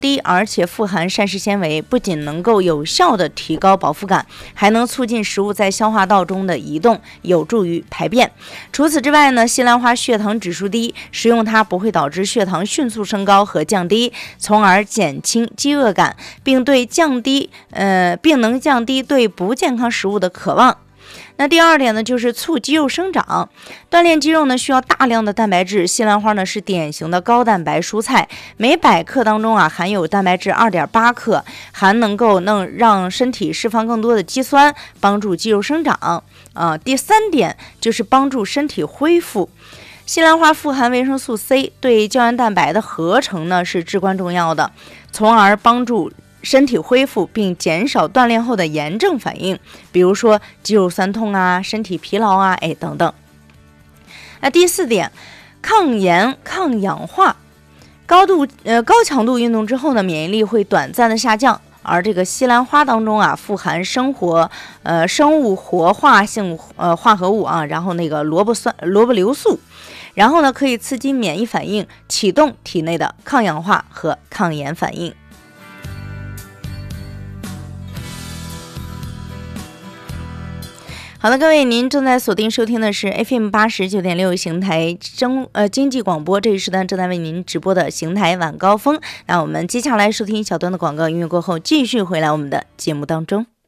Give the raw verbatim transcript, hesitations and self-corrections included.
低而且富含膳食纤维，不仅能够有效的提高饱腹感，还能促进食物在消化道中的移动，有助于排便。除此之外呢，西兰花血糖指数低，食用它不会导致血糖迅速升高和降低，从而减轻饥饿感，并对降低呃并能降低对不健康食物的渴望。那第二点呢，就是促肌肉生长。锻炼肌肉呢，需要大量的蛋白质。西兰花呢是典型的高蛋白蔬菜，每百克当中啊含有蛋白质 二点八克，还能够能让身体释放更多的肌酸，帮助肌肉生长。啊，第三点就是帮助身体恢复。西兰花富含维生素 C， 对胶原蛋白的合成呢是至关重要的，从而帮助身体恢复并减少锻炼后的炎症反应，比如说肌肉酸痛啊、身体疲劳啊，哎等等。那第四点，抗炎抗氧化。高度呃高强度运动之后呢，免疫力会短暂的下降，而这个西兰花当中啊，富含生活呃生物活化性呃化合物啊，然后那个萝卜酸萝卜硫素，然后呢可以刺激免疫反应，启动体内的抗氧化和抗炎反应。好的，各位，您正在锁定收听的是 F M 八十九点六邢台中呃经济广播，这一时段正在为您直播的邢台晚高峰。那我们接下来收听一小段的广告音乐过后，继续回来我们的节目当中。